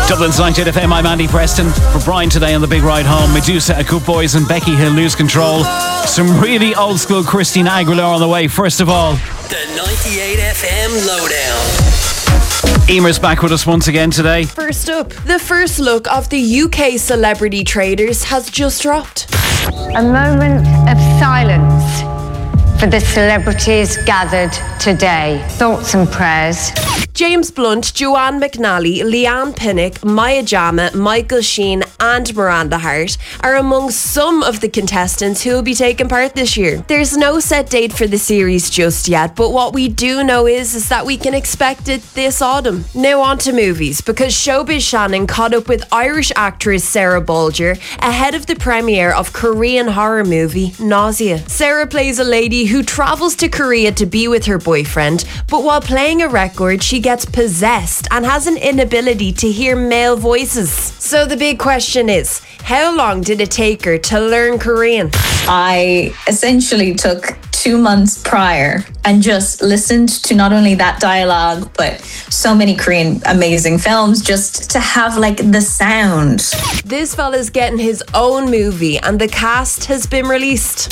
Dublin's 98 FM, I'm Andy Preston. For Brian today on the big ride home, Medusa, A Good Boys and Becky Hill, Lose Control. Some really old school Christina Aguilera on the way. First of all, the 98 FM Lowdown. Emer's back with us once again today. First up, the first look of the UK Celebrity Traders has just dropped. A moment of silence for the celebrities gathered today. Thoughts and prayers. James Blunt, Joanne McNally, Leanne Pinnock, Maya Jama, Michael Sheen and Miranda Hart are among some of the contestants who will be taking part this year. There's no set date for the series just yet, but what we do know is that we can expect it this autumn. Now on to movies, because Showbiz Shannon caught up with Irish actress Sarah Bolger ahead of the premiere of Korean horror movie Nausea. Sarah plays a lady who travels to Korea to be with her boyfriend, but while playing a record, she gets possessed and has an inability to hear male voices. So the big question is, how long did it take her to learn Korean? I essentially took 2 months prior and just listened to not only that dialogue, but so many Korean amazing films just to have like the sound. This fella's getting his own movie and the cast has been released.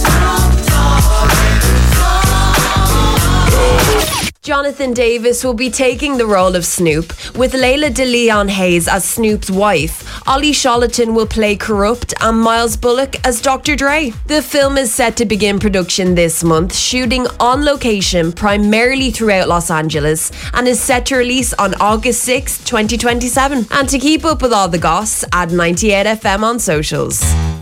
Jonathan Davis will be taking the role of Snoop, with Layla DeLeon Hayes as Snoop's wife. Ollie Sholaton will play Corrupt and Miles Bullock as Dr. Dre. The film is set to begin production this month, shooting on location primarily throughout Los Angeles, and is set to release on August 6, 2027. And to keep up with all the goss, add 98 FM on socials.